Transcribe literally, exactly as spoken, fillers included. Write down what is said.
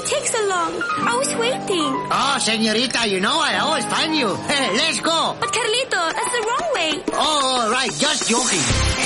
you take so long? I was waiting. Oh, señorita, you know I always find you. Let's go. But Carlito, that's the wrong way. Oh, right, just joking.